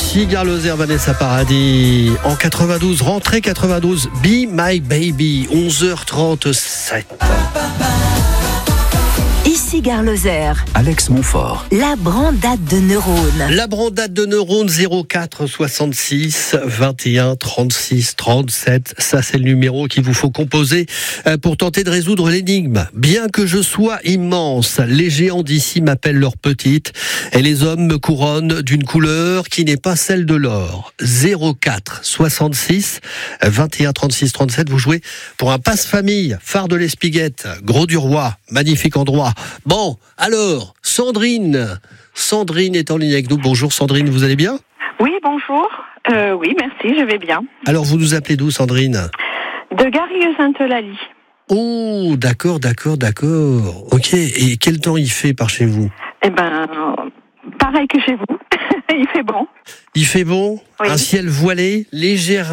Ici Gare Lozère, Vanessa Paradis. En 92, rentrée 92, Be My Baby, 11h37. Ici Gare Lozère, Alex Montfort. la brandade de neurones. La brandade de neurones 04 66 21 36 37. Ça, c'est le numéro qu'il vous faut composer pour tenter de résoudre l'énigme. Bien que je sois immense, les géants d'ici m'appellent leur petite et les hommes me couronnent d'une couleur qui n'est pas celle de l'or. 04 66 21 36 37. Vous jouez pour un passe-famille, phare de l'Espiguette, Gros du Roi, magnifique endroit. Bon, alors, Sandrine est en ligne avec nous. Bonjour Sandrine, vous allez bien ? Oui, bonjour. Oui, merci, je vais bien. Alors, vous nous appelez d'où, Sandrine ? De Garrigues-Sainte-Eulalie. Oh, d'accord. Ok, et quel temps il fait par chez vous ? Eh ben, pareil que chez vous. Il fait bon. Il fait bon ? Oui. Un ciel voilé, légèrement